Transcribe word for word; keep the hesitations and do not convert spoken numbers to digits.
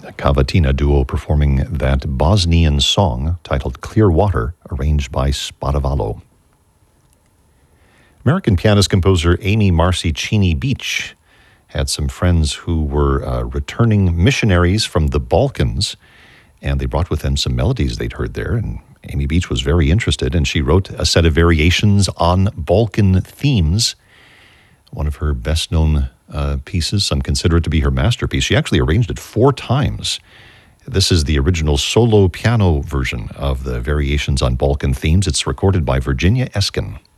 a Cavatina duo performing that Bosnian song titled Clear Water, arranged by Spadavalo. American pianist-composer Amy Marcy Cheney Beach had some friends who were uh, returning missionaries from the Balkans, and they brought with them some melodies they'd heard there, and Amy Beach was very interested, and she wrote a set of variations on Balkan themes. One of her best-known uh, pieces, some consider it to be her masterpiece. She actually arranged it four times. This is the original solo piano version of the variations on Balkan themes. It's recorded by Virginia Eskin.